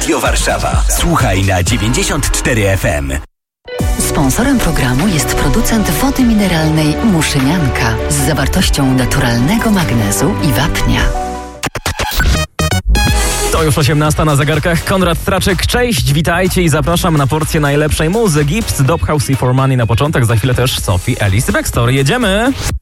Radio Warszawa. Słuchaj na 94 FM. Sponsorem programu jest producent wody mineralnej Muszynianka z zawartością naturalnego magnezu i wapnia. To już 18 na zegarkach. Konrad Straczyk, cześć, witajcie i zapraszam na porcję najlepszej muzyki. Gibbs, Dophouse i For Money na początek, za chwilę też Sophie Ellis Bextor. Jedziemy!